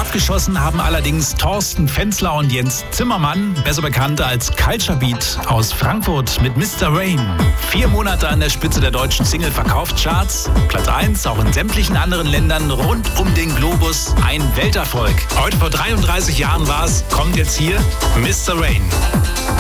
Abgeschossen haben allerdings Thorsten Fenzler und Jens Zimmermann, besser bekannt als Culture Beat aus Frankfurt mit Mr. Rain. 4 Monate an der Spitze der deutschen Single-Verkaufscharts, Platz 1 auch in sämtlichen anderen Ländern rund um den Globus, ein Welterfolg. Heute vor 33 Jahren war's, kommt jetzt hier Mr. Rain.